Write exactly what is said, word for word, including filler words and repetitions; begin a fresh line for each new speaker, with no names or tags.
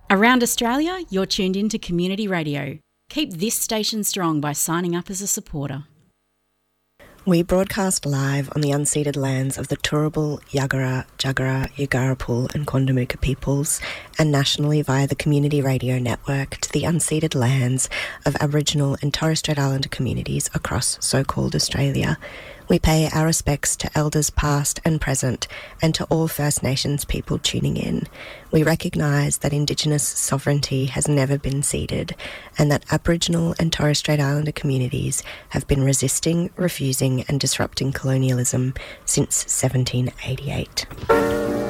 Around Australia, you're tuned in to Community Radio. Keep this station strong by signing up as a supporter.
We broadcast live on the unceded lands of the Turrbal, Yagara, Jagera, Yugarapul and Quandamooka peoples, and nationally via the Community Radio Network to the unceded lands of Aboriginal and Torres Strait Islander communities across so-called Australia. We pay our respects to elders past and present and to all First Nations people tuning in. We recognise that Indigenous sovereignty has never been ceded and that Aboriginal and Torres Strait Islander communities have been resisting, refusing and disrupting colonialism since seventeen eighty-eight.